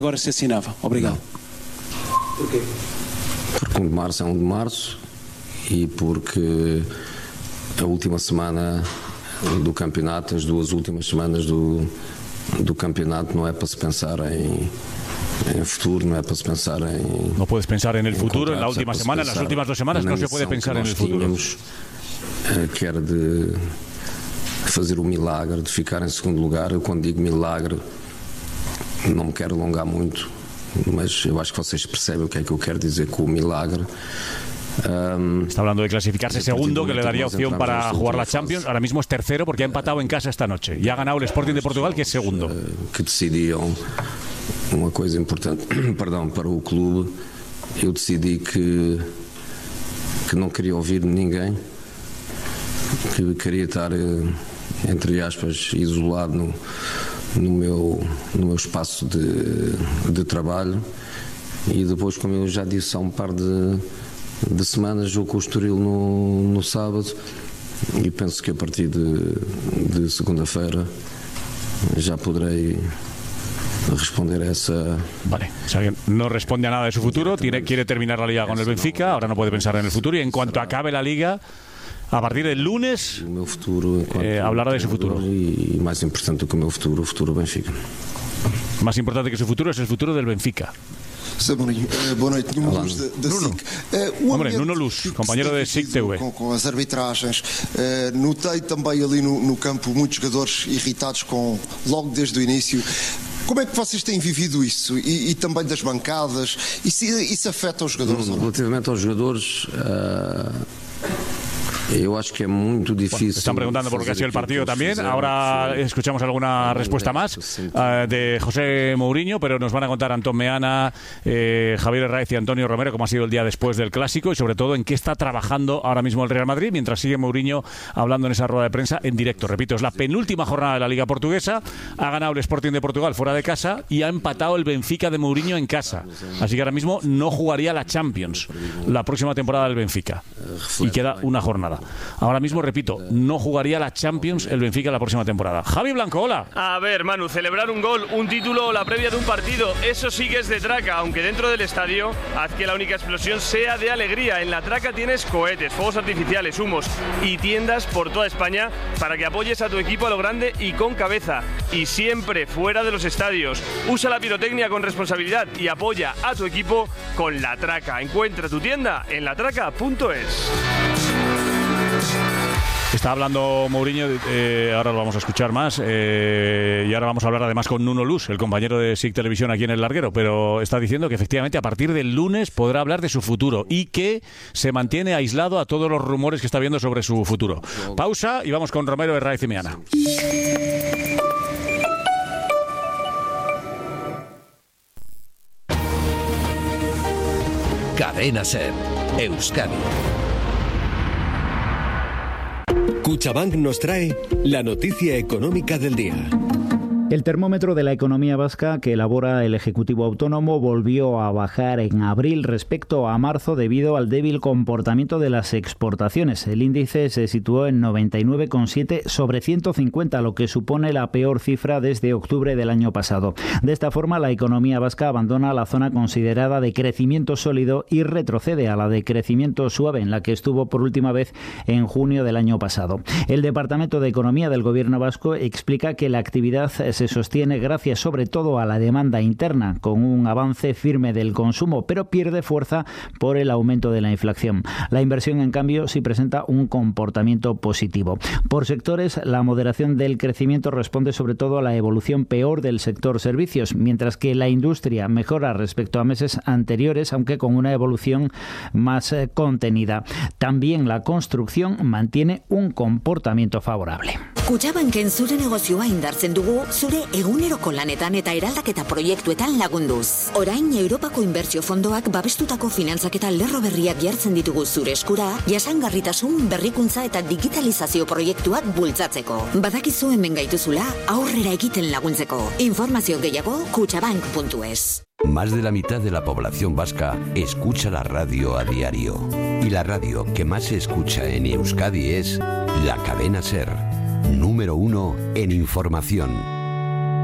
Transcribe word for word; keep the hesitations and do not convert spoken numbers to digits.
agora se assinava. Obrigado. Porquê? Porque um de março é um de março e porque a última semana do campeonato, as duas últimas semanas do, do campeonato não é para se pensar em, em futuro, não é para se pensar em... No puedes pensar en el futuro, en la última semana, en las últimas dos semanas no se puede pensar en el futuro. Tínhamos, que era de fazer o milagre, de ficar em segundo lugar. Eu quando digo milagre não me quero alongar muito, mas eu acho que vocês percebem o que é que eu quero dizer com o milagre. Um, Está hablando de clasificarse segundo, que le daría opción para jugar la Champions. Ahora mismo es tercero porque ha empatado en casa esta noche y ha ganado el Sporting de Portugal, que es segundo. Que decidiam uma coisa importante, perdão, para o clube. Eu decidi que que não queria ouvir ninguém, que queria estar, entre aspas, isolado no, no meu no meu espaço de, de trabalho. E depois, como eu já disse há um par de de semanas, jogo com o Estoril no, no sábado, e penso que a partir de, de segunda-feira já poderei responder a esa... Vale, o sea que no responde a nada de su futuro, tiene, quiere terminar la Liga con el Benfica, ahora no puede pensar en el futuro, y en cuanto acabe la Liga, a partir del lunes, o meu futuro, eh, hablará de su futuro. E mais importante do que o meu futuro, o futuro Benfica. Más importante que su futuro es el futuro del Benfica. Saboninho, uh, boa noite, Nuno Luz da, da Nuno. S I C. Uh, Hombre, Nuno Luz, companheiro da S I C T V. Com, com as arbitragens, uh, notei também ali no, no campo muitos jogadores irritados com, logo desde o início. Como é que vocês têm vivido isso? E, e também das bancadas? Isso, isso afeta os jogadores? Nuno, relativamente aos jogadores... Uh... Yo acho que es muy difícil. Bueno, están preguntando por lo que ha sido el partido también. Ahora escuchamos alguna respuesta más uh, de José Mourinho, pero nos van a contar Antón Meana, eh, Javier Herráez y Antonio Romero cómo ha sido el día después del Clásico y sobre todo en qué está trabajando ahora mismo el Real Madrid mientras sigue Mourinho hablando en esa rueda de prensa en directo. Repito, es la penúltima jornada de la Liga Portuguesa. Ha ganado el Sporting de Portugal fuera de casa y ha empatado el Benfica de Mourinho en casa. Así que ahora mismo no jugaría la Champions la próxima temporada del Benfica. Y queda una jornada. Ahora mismo, repito, no jugaría la Champions el Benfica la próxima temporada. Javi Blanco, hola. A ver, Manu, celebrar un gol, un título o la previa de un partido, eso sí que es de traca, aunque dentro del estadio haz que la única explosión sea de alegría. En la traca tienes cohetes, fuegos artificiales, humos y tiendas por toda España para que apoyes a tu equipo a lo grande y con cabeza. Y siempre fuera de los estadios. Usa la pirotecnia con responsabilidad y apoya a tu equipo con La Traca. Encuentra tu tienda en latraca punto es. Está hablando Mourinho, eh, ahora lo vamos a escuchar más, eh, y ahora vamos a hablar además con Nuno Luz, el compañero de S I C Televisión aquí en El Larguero, pero está diciendo que efectivamente a partir del lunes podrá hablar de su futuro y que se mantiene aislado a todos los rumores que está viendo sobre su futuro. Pausa y vamos con Romero, Herráez y Meana. Cadena SER, Euskadi. Cuchabank nos trae la noticia económica del día. El termómetro de la economía vasca que elabora el Ejecutivo Autónomo volvió a bajar en abril respecto a marzo debido al débil comportamiento de las exportaciones. El índice se situó en noventa y nueve coma siete sobre ciento cincuenta, lo que supone la peor cifra desde octubre del año pasado. De esta forma, la economía vasca abandona la zona considerada de crecimiento sólido y retrocede a la de crecimiento suave, en la que estuvo por última vez en junio del año pasado. El Departamento de Economía del Gobierno vasco explica que la actividad se se sostiene gracias sobre todo a la demanda interna, con un avance firme del consumo, pero pierde fuerza por el aumento de la inflación. La inversión, en cambio, sí presenta un comportamiento positivo. Por sectores, la moderación del crecimiento responde sobre todo a la evolución peor del sector servicios, mientras que la industria mejora respecto a meses anteriores, aunque con una evolución más eh, contenida. También la construcción mantiene un comportamiento favorable. Kutxabanken zure negozioa indartzen dugu, zure eguneroko lanetan eta eraldaketa proiektuetan lagunduz. Orain, Europako Inbertsio Fondoak babestutako finantzaketa lerro berriak jartzen ditugu zure eskura, jasangarritasun, berrikuntza eta digitalizazio proiektuak bultzatzeko. Badakizu hemen gaituzula, aurrera egiten laguntzeko. Informazio gehiago, kutxabank punto es. Más de la mitad de la población vasca escucha la radio a diario. Y la radio que más se escucha en Euskadi es la Cadena SER. Número uno en información.